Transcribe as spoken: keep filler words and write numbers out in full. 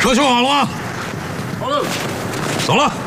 车修好了吗？ 好了， 走了。